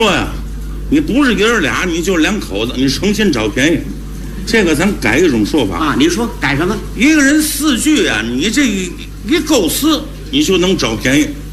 说呀，你不是爷儿俩，你就两口子，你成心找便宜。这个咱改一种说法啊！你说改什么？ 一个人4句啊，你这一构思，你就能找便宜。